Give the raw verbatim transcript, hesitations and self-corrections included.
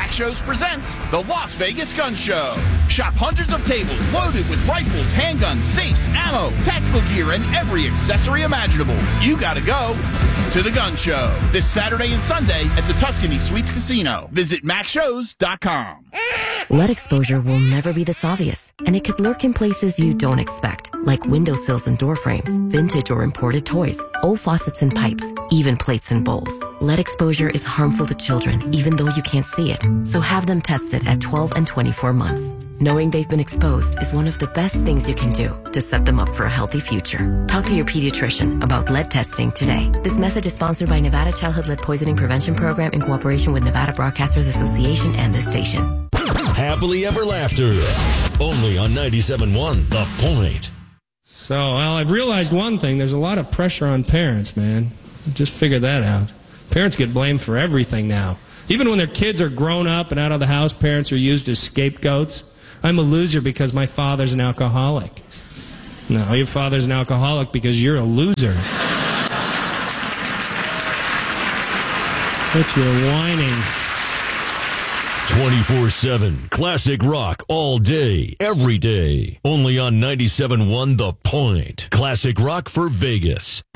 Mac Shows presents the Las Vegas Gun Show. Shop hundreds of tables loaded with rifles, handguns, safes, ammo, tactical gear, and every accessory imaginable. You gotta go to the Gun Show this Saturday and Sunday at the Tuscany Suites Casino. Visit mac shows dot com. Lead exposure will never be this obvious, and it could lurk in places you don't expect, like windowsills and door frames, vintage or imported toys, old faucets and pipes, even plates and bowls. Lead exposure is harmful to children, even though you can't see it, so have them tested at twelve and twenty-four months. Knowing they've been exposed is one of the best things you can do to set them up for a healthy future. Talk to your pediatrician about lead testing today. This message is sponsored by Nevada Childhood Lead Poisoning Prevention Program in cooperation with Nevada Broadcasters Association and this station. Happily Ever Laughter, only on ninety-seven point one The Point. So, well, I've realized one thing. There's a lot of pressure on parents, man. Just figured that out. Parents get blamed for everything now. Even when their kids are grown up and out of the house, parents are used as scapegoats. I'm a loser because my father's an alcoholic. No, your father's an alcoholic because you're a loser. But you're whining. twenty-four seven Classic rock all day, every day. Only on ninety-seven point one The Point. Classic rock for Vegas.